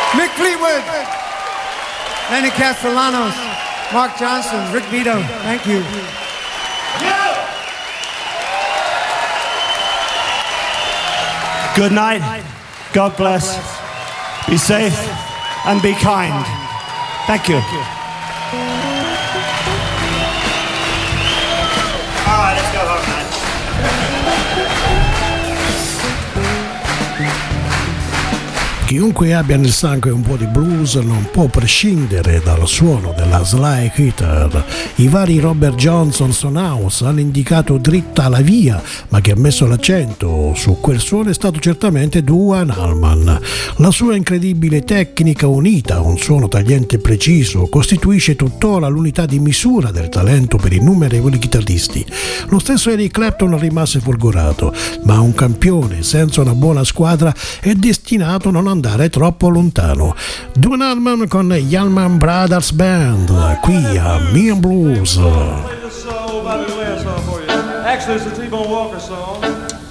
Mick Fleetwood, Lenny Castellanos, Mark Johnson, Rick Vito, thank you. Good night. God bless. Be safe and be kind. Thank you. All right, let's go home, man. Chiunque abbia nel sangue un po' di blues non può prescindere dal suono della slide guitar. I vari Robert Johnson Stonehouse hanno indicato dritta la via, ma che ha messo l'accento su quel suono è stato certamente Duane Allman. La sua incredibile tecnica unita a un suono tagliente e preciso costituisce tuttora l'unità di misura del talento per innumerevoli chitarristi. Lo stesso Eric Clapton rimase folgorato, ma un campione senza una buona squadra è destinato a non andare troppo lontano. Duane Allman con gli Allman Brothers Band, qui a Me Blues. Actually, it's a T-Bone Walker song.